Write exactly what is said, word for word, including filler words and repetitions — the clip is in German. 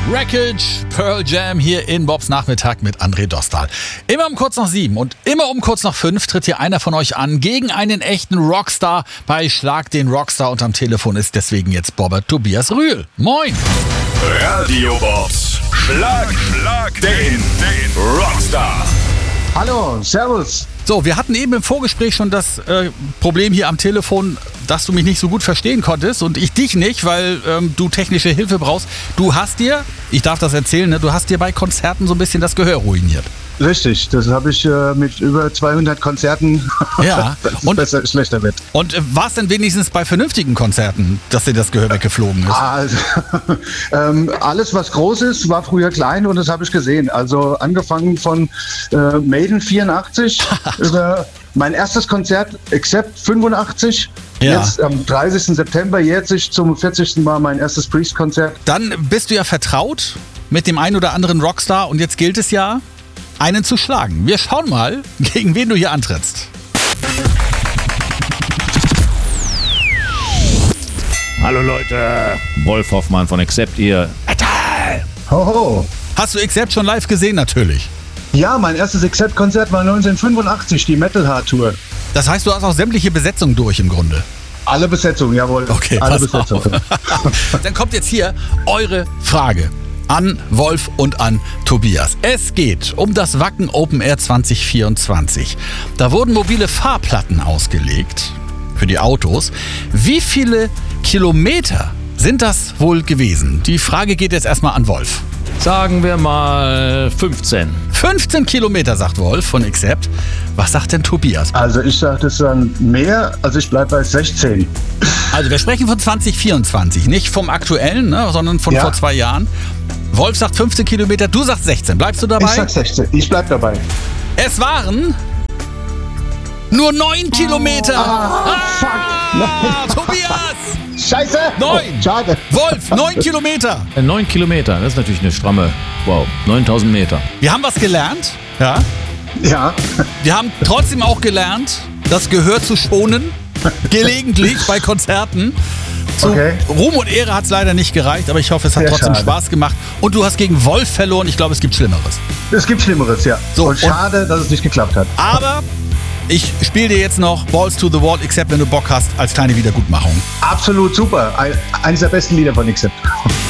Wreckage, Pearl Jam hier in Bobs Nachmittag mit André Dostal. Immer um kurz nach sieben und immer um kurz nach fünf tritt hier einer von euch an gegen einen echten Rockstar bei Schlag den Rockstar und am Telefon ist deswegen jetzt Bobbert Tobias Rühl. Moin! Radio Bobs. Schlag, Schlag den, den Rockstar. Hallo, servus. So, wir hatten eben im Vorgespräch schon das äh, Problem hier am Telefon, dass du mich nicht so gut verstehen konntest und ich dich nicht, weil ähm, du technische Hilfe brauchst. Du hast dir, ich darf das erzählen, ne, du hast dir bei Konzerten so ein bisschen das Gehör ruiniert. Richtig, das habe ich äh, mit über zweihundert Konzerten, Ja. dass es Und, besser, schlechter wird. und äh, war es denn wenigstens bei vernünftigen Konzerten, dass dir das Gehör weggeflogen ist? Also, ähm, alles, was groß ist, war früher klein und das habe ich gesehen. Also angefangen von äh, Maiden vierundachtzig über mein erstes Konzert, Accept fünfundachtzig. Ja. Jetzt am dreißigsten September jährt sich zum vierzigsten Mal mein erstes Priest-Konzert. Dann bist du ja vertraut mit dem einen oder anderen Rockstar und jetzt gilt es ja, einen zu schlagen. Wir schauen mal, gegen wen du hier antrittst. Hallo Leute, Wolf Hoffmann von Accept hier. Hoho. Hast du Accept schon live gesehen? Natürlich. Ja, mein erstes Accept-Konzert war neunzehnhundertfünfundachtzig, die Metal Hard Tour. Das heißt, du hast auch sämtliche Besetzungen durch im Grunde. Alle Besetzungen, jawohl. Okay, alle pass Besetzungen. auf. Dann kommt jetzt hier eure Frage an Wolf und an Tobias. Es geht um das Wacken Open Air zwanzig vierundzwanzig. Da wurden mobile Fahrplatten ausgelegt für die Autos. Wie viele Kilometer sind das wohl gewesen? Die Frage geht jetzt erstmal an Wolf. Sagen wir mal fünfzehn. fünfzehn Kilometer, sagt Wolf von Accept. Was sagt denn Tobias? Also ich sage das dann mehr, also ich bleibe bei sechzehn. Also wir sprechen von zwanzig vierundzwanzig, nicht vom aktuellen, ne, sondern von Ja. vor zwei Jahren. Wolf sagt fünfzehn Kilometer, du sagst sechzehn. Bleibst du dabei? Ich sag sechzehn, ich bleib dabei. Es waren nur neun Kilometer. Ah, fuck. Ah, Tobias! Scheiße! Neun! Oh, schade. Wolf, neun Kilometer. Äh, Neun Kilometer, das ist natürlich eine stramme, wow, neuntausend Meter. Wir haben was gelernt. Ja. Ja, Wir haben trotzdem auch gelernt, das Gehör zu schonen. Gelegentlich bei Konzerten. Zu Okay. Ruhm und Ehre hat es leider nicht gereicht, aber ich hoffe, es hat Sehr trotzdem schade. Spaß gemacht. Und du hast gegen Wolf verloren. Ich glaube, es gibt Schlimmeres. es gibt Schlimmeres, ja. So, und und- schade, dass es nicht geklappt hat. Aber ich spiele dir jetzt noch Balls to the Wall, Accept, wenn du Bock hast, als kleine Wiedergutmachung. Absolut super. Ein, eines der besten Lieder von Accept.